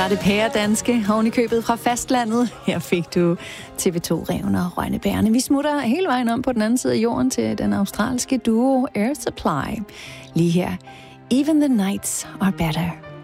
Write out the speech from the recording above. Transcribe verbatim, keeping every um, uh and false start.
var det pæredanske oven i købet fra fastlandet. Her fik du T V to-ræven og Rønnebærerne. Vi smutter hele vejen om på den anden side af jorden til den australske duo Air Supply. Lige her, Even the Nights Are Better.